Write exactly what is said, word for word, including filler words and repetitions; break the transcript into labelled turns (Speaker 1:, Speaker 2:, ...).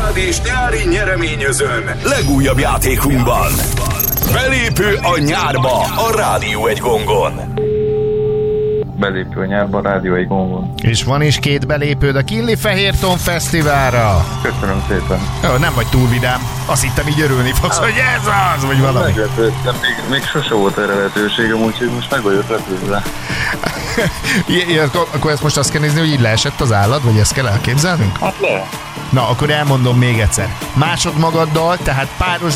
Speaker 1: és nyári nyereményözön legújabb játékunkban. Belépő a nyárba a Rádió egy gongon.
Speaker 2: Belépő a nyárba a Rádió egy gongon.
Speaker 3: És van is két belépőd a Kinli-Fehérton Fesztiválra.
Speaker 2: Köszönöm szépen.
Speaker 3: Jó, nem vagy túl vidám. Azt hittem így örülni fogsz, hogy ez az, vagy valami.
Speaker 2: Meglepődtem, még, még sose volt erre lehetőségem, úgyhogy most meg vagyok lepődve.
Speaker 3: Akkor ezt most azt kell nézni, hogy így leesett az állad, vagy ezt kell elképzelnünk?
Speaker 2: Hát le.
Speaker 3: Na, akkor elmondom még egyszer. Másod magaddal, tehát páros